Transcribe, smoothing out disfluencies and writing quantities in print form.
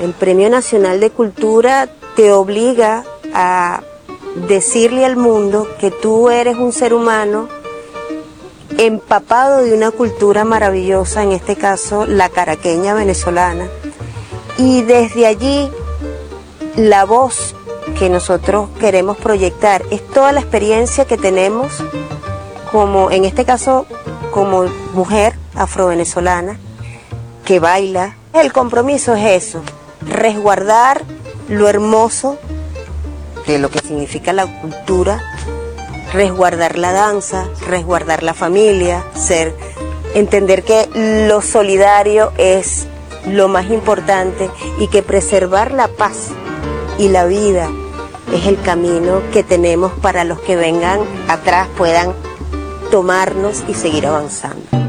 El Premio Nacional de Cultura te obliga a decirle al mundo que tú eres un ser humano empapado de una cultura maravillosa, en este caso la caraqueña venezolana, y desde allí la voz que nosotros queremos proyectar es toda la experiencia que tenemos como, en este caso, como mujer afrovenezolana que baila. El compromiso es eso, resguardar lo hermoso de lo que significa la cultura, resguardar la danza, resguardar la familia, entender que lo solidario es lo más importante y que preservar la paz y la vida es el camino que tenemos para los que vengan atrás puedan tomarnos y seguir avanzando.